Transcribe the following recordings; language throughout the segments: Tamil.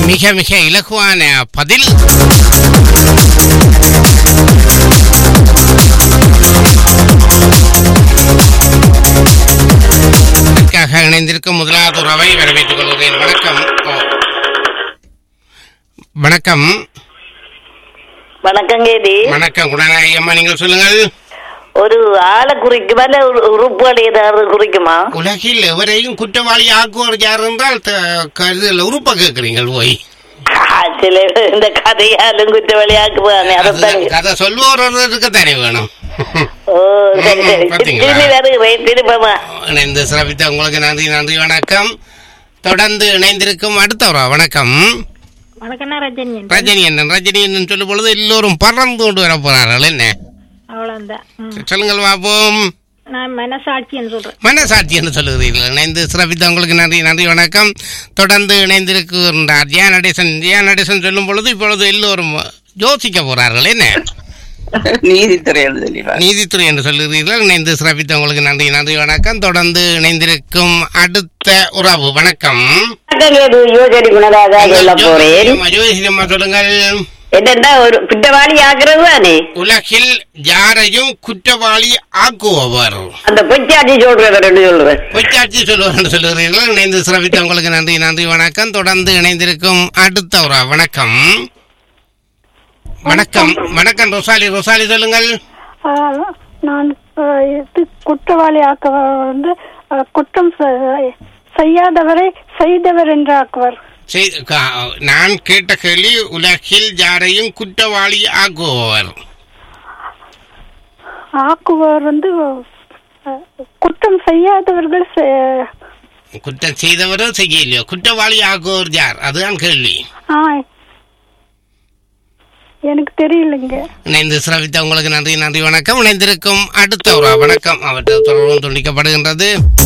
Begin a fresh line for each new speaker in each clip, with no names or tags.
மிக மிக இலகுவான பதில். இணைந்திருக்கும் முதலாவது உறவை வரவேற்றுக் கொள்கிறேன். வணக்கம். வணக்கம்.
வணக்கம் கேதி.
வணக்கம் குணநாயகி அம்மா, நீங்கள் சொல்லுங்கள்.
ஒரு ஆளை குறிக்குமா இல்ல உறுப்புகள் ஏதாவது குறிக்குமா?
உலகில் எவரையும் குற்றவாளி ஆக்குவோர் யார் என்றால் உறுப்ப கேட்கிறீங்க போய்.
சில இந்த கதையாலும் குற்றவாளி ஆக்குவாங்க. அதான்
கதை சொல்லுவோருக்கு தானே வேணும். இணைந்து சிறப்பித்த உங்களுக்கு நன்றி. நன்றி, வணக்கம். தொடர்ந்து இணைந்திருக்கும் அடுத்தவரா. வணக்கம். ரஜினி என்ன ரஜினி என்ன சொல்லும் பொழுது எல்லோரும் பறந்து கொண்டு வர போறார்கள். என்ன சொல்லுங்கள் பாப்போம்.
மனசாட்சி என்று சொல்றேன்.
மனசாட்சி என்று சொல்லுகிறீர்கள். இணைந்து சிறப்பித்த உங்களுக்கு நன்றி. நன்றி, வணக்கம். தொடர்ந்து இணைந்திருக்கின்றார் ஜியா நடேசன். ஜியா நடேசன் சொல்லும் பொழுது இப்பொழுது எல்லோரும் யோசிக்க போறார்கள். என்ன நீதித்துறை என்று சொல்லுகிறீர்கள். இணைந்து சிறப்பித்த உங்களுக்கு நன்றி. நன்றி, வணக்கம். தொடர்ந்து இணைந்திருக்கும் அடுத்த உறவு. வணக்கம். சொல்லுங்கள்.
என்னன்னா ஒரு குற்றவாளி ஆக்குறது தானே
உலகில் யாரையும் குற்றவாளி ஆக்குபவர்.
அந்த பொச்சாட்சி சொல்றேன்
பொச்சாட்சி சொல்லுவார் சொல்லுகிறீர்கள். இணைந்து சிறப்பித்த உங்களுக்கு நன்றி. நன்றி, வணக்கம். தொடர்ந்து இணைந்திருக்கும் அடுத்த உறவு. வணக்கம். வணக்கம். வணக்கம் ரோசாலி. ரோசாலி சொல்லுங்கள்.
நான் குற்றவாளி ஆக்குவர் குற்றம் செய்யாதவரை செய்தவர் என்று ஆக்குவர்.
நான் கேட்ட கேள்வி உலகில் யாரையும் குற்றவாளி ஆக்குபவர்.
ஆக்குவர் குற்றம் செய்யாதவர்கள்
குற்றம் செய்தவரும் செய்யலையோ குற்றவாளி ஆக்குவோர் யார்? அதுதான் கேள்வி.
எனக்கு தெரியலங்க.
இணைந்து சிறப்பித்த உங்களுக்கு நன்றி. நன்றி, வணக்கம். இணைந்திருக்கும் அடுத்த ஒரு வணக்கம். அவற்றை தொடர்பும் துண்டிக்கப்படுகின்றது.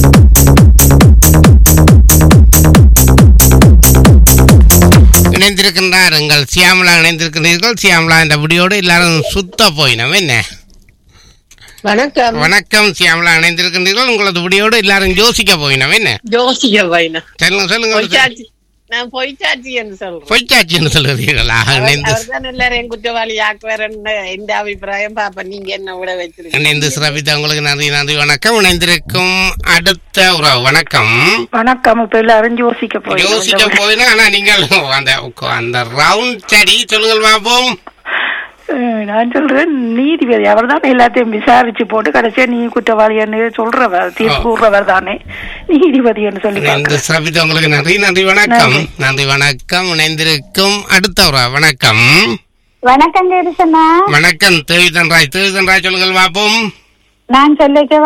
இணைந்திருக்கின்றார் எங்கள் சியாமலா. இணைந்திருக்கிறீர்கள். சியாமலா என்ற முடியோடு எல்லாரும் சுத்த போயினோம். என்ன
வணக்கம்.
வணக்கம் சியாமலா. இணைந்திருக்கின்றீர்கள். உங்களது முடியோடு எல்லாரும் யோசிக்க போயினோம். என்ன
யோசிக்க போயினோம்.
சொல்லுங்க சொல்லுங்க.
நான் பொய்ச்சாட்சி என்று சொல்றேன்.
பொய்ச்சாட்சி என்று சொல்லுகிறீர்களா?
எல்லாரும் குற்றவாளி ஆக்குவாருன்னு இந்த அபிப்பிராயம். பாப்பா நீங்க என்ன விட வச்சிருக்கீங்க.
இணைந்து சிறப்பித்த உங்களுக்கு நன்றி. நன்றி, வணக்கம். இணைந்திருக்கும் அடுத்த உறவு. வணக்கம்.
வணக்கம். இப்ப எல்லாரும் யோசிக்க
போயினா ஆனா நீங்கள் அந்த ரவுண்ட் சரி சொல்லுங்கள் பாப்போம்.
நான் சொல்றேன் நீதிபதி அவர் தான் எல்லாத்தையும் விசாரிச்சு போட்டு கடைசியா நீ குற்றவாளின்னு சொல்றவர் தீர்ப்பு கூறுறவர் தானே நீதிபதி என்று சொல்லி
சிறப்பித்த உங்களுக்கு நன்றி. நன்றி, வணக்கம். நன்றி, வணக்கம். இணைந்திருக்கும் அடுத்த உறவு. வணக்கம்.
வணக்கம்.
வணக்கம். தேவிதன்ராய். தேவிதன்ராய் சொல்லுங்கள் பாப்போம்.
நான் சொல்லிக்க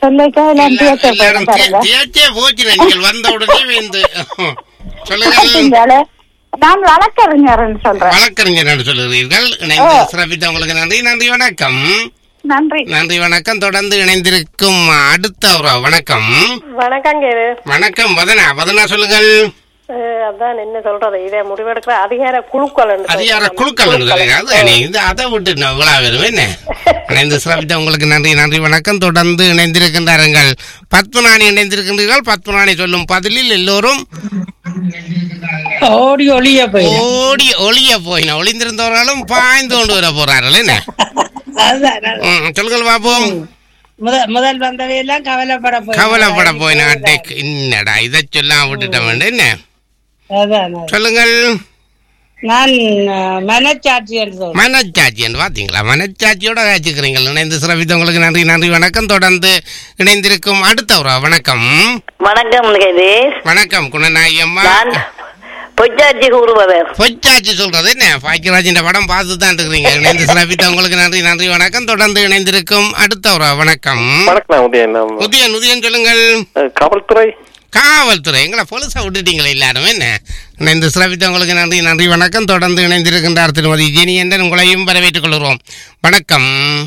போச்சு. நீங்கள் வந்த உடனே சொல்லுங்கள்.
நான் வழக்கறிஞர் சொல்றேன்.
வழக்கறிஞர் சொல்லுகிறீர்கள். இணைந்து சிறப்பித்த உங்களுக்கு நன்றி. நன்றி, வணக்கம்.
நன்றி.
நன்றி, வணக்கம். தொடர்ந்து இணைந்திருக்கும் அடுத்த உறவு. வணக்கம்.
வணக்கம்.
வணக்கம். வதனா. வதனா சொல்லுங்கள்.
அதான் என்ன சொல்றது இதை முடிவெடுக்கிற அதிகார குழுக்கள்
அதை விட்டு விழா வரும். என்ன இணைந்து சிறப்பித்த உங்களுக்கு நன்றி. நன்றி, வணக்கம். தொடர்ந்து இணைந்திருக்கின்றார்கள் பத்மநாணி. இணைந்திருக்கின்றீர்கள். பத்மநாணி சொல்லும் பதிலில் எல்லோரும்
ஓடி
ஒளிய போயின. ஒளிந்திருந்தவர்களும் பாய்ந்து கொண்டு வர போறார்கள். என்ன சொல்லுங்கள் பாப்போம்.
முதல் வந்தவையெல்லாம்
கவலைப்பட போயின. என்னடா இதை சொல்ல விட்டுட்ட வேண்டும். என்ன சொல்லுங்கள்.
நான் மனச்சாட்சி
என்று பாத்தீங்களா? மனச்சாட்சியோட காய்ச்சிக்கிறீங்க. இணைந்து சிறப்பித்த உங்களுக்கு நன்றி. நன்றி, வணக்கம். தொடர்ந்து இணைந்திருக்கும் அடுத்த உறவு. வணக்கம்.
வணக்கம்.
வணக்கம் குணநாயகி அம்மா.
பொச்சாட்சி கூறுபவர்.
பொச்சாட்சி சொல்றது என்ன? பாக்கியராஜின் படம் பார்த்து தான் இருக்கிறீங்க. இணைந்து சிறப்பித்த உங்களுக்கு நன்றி. நன்றி, வணக்கம். தொடர்ந்து இணைந்திருக்கும் அடுத்த உறவு. வணக்கம். உதயன் சொல்லுங்கள். காவல்துறை. எங்களை பொலிசா விட்டுட்டீங்களா எல்லாரும்? என்ன இணைந்து சிறப்பித்த உங்களுக்கு நன்றி. நன்றி, வணக்கம். தொடர்ந்து இணைந்திருக்கின்றார் திருமதி ஜெனி என்றன் உங்களையும் வரவேற்றுக் கொள்கிறோம். வணக்கம்.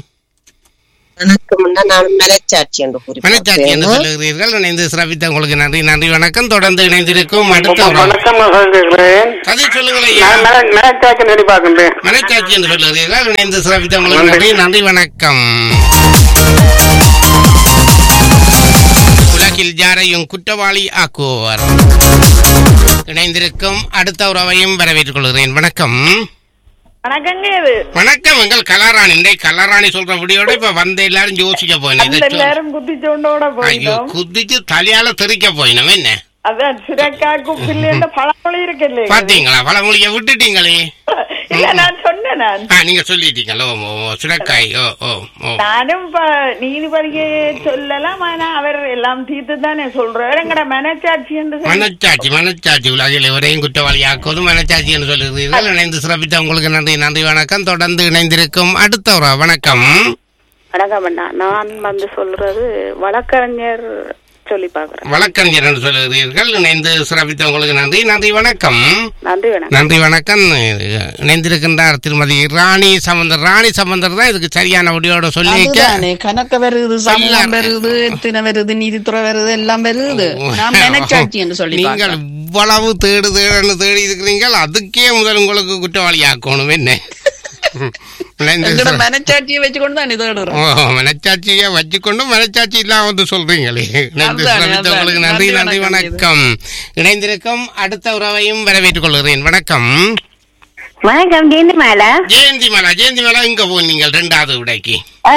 மனச்சாட்சி என்று
சொல்லுகிறீர்கள். இணைந்து சிறப்பித்த உங்களுக்கு நன்றி. நன்றி, வணக்கம். தொடர்ந்து இணைந்திருக்கும் அடுத்த கதை சொல்லுங்கள். மனச்சாட்சி என்று சொல்லுகிறீர்கள். இணைந்து சிறப்பித்த உங்களுக்கு நன்றி. நன்றி, வணக்கம். உலகில் யாரையும் குற்றவாளி ஆக்குவார். இணைந்திருக்கும் அடுத்த உறவையும் வரவேற்றுக் கொள்கிறேன். வணக்கம்.
வணக்கங்க. இது
வணக்கம். எங்கள் கலாராணி. இந்த கலாராணி சொல்ற விடியோட இப்ப வந்த எல்லாரும் யோசிக்க போயினோம்.
எல்லாரும் குதிச்சோண்டோட போயிடும்.
குதிச்சு தலையால தெறிக்க போயினோம். என்ன
அதான் சுரக்காக்கு பிள்ளைன்ற பழமொழி இருக்குல்ல,
பாத்தீங்களா? பழமொழிய விட்டுட்டீங்களே.
இல்ல நான் சொன்னேன்.
நீங்க சொல்லிட்டீங்களோ சுரக்காய்?
நானும் நீதிபதிக்கு சொல்லலாம். ஆனா அவர் எல்லாம் தீர்த்து தானே சொல்றாரு. எங்கட மனச்சாட்சி என்று
மனச்சாட்சி உலகில் எவரையும் குற்றவாளி ஆக்குவது மனச்சாட்சி என்று சொல்லுகிறீர்கள். இணைந்து சிறப்பித்த உங்களுக்கு நன்றி வணக்கம். தொடர்ந்து இணைந்திருக்கும் அடுத்த ஒரு வணக்கம்.
வணக்கம் அண்ணா. நான் வந்து சொல்றது வழக்கறிஞர் சொல்லி பாக்குறேன்.
வழக்கறிஞர் என்று சொல்லுகிறீர்கள். இணைந்து சிறப்பித்த உங்களுக்கு நன்றி வணக்கம். நன்றி வணக்கம். இணைந்திருக்கின்றார் திருமதி ராணி சம்பந்தர் தான் இதுக்கு சரியான முடியோட சொல்லி
கணக்கு வருது, சம்பளம் வருது, எத்தனை வருது, நீதித்துறை வருது, எல்லாம் வருது. நீங்கள்
இவ்வளவு தேடி இருக்கிறீர்கள். அதுக்கே முதல் உங்களுக்கு குற்றவாளி ஆக்கணும். என்ன
மனச்சாட்சியை வச்சுக்கொண்டு தான்
மனச்சாட்சியை வச்சுக்கொண்டு மனச்சாட்சி இல்லாம வந்து சொல்றீங்களே. உங்களுக்கு நன்றி வணக்கம். இணைந்திருக்கும் அடுத்த உறவையும் வரவேற்றுக் கொள்கிறேன். வணக்கம்.
வணக்கம்.
ஜெயந்திமாலா இங்க போனீங்க ரெண்டாவது விடைக்கு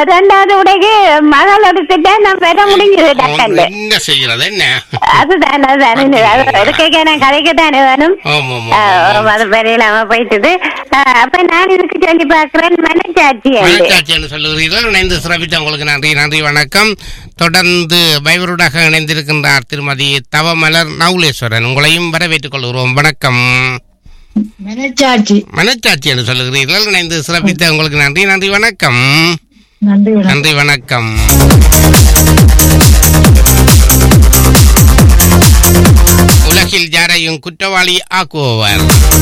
மகள் எடுத்துட்டா நான் பெற முடிஞ்சது.
என்ன செய்யறது? என்ன
அதுதான் நான் கதைக்கத்தானே வேணும். அது பெரியலாம போயிட்டது. அப்ப நான் இதுக்கு சொல்லி பாக்குறேன்
மனச்சாட்சின்னு சொல்லுகிறீர்கள். இணைந்து சிறப்பித்த உங்களுக்கு நன்றி வணக்கம். தொடர்ந்து பைவருடாக இணைந்திருக்கின்றார் திருமதி தவமலர் நவுலேஸ்வரன். உங்களையும் வரவேற்றுக் கொள்கிறோம். வணக்கம். மனச்சாட்சி என்று சொல்லுகிறீர்கள். இணைந்து சிறப்பித்த உங்களுக்கு நன்றி வணக்கம். நன்றி வணக்கம். உலகில் யாரையும் குற்றவாளி ஆக்குவார்.